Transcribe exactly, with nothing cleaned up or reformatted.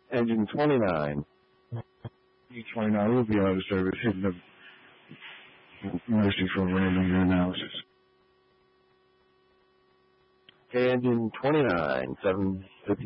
Engine twenty-nine. E twenty-nine will be out of service. Hitting the mercy for random analysis. Okay, engine twenty-nine, seven fifty.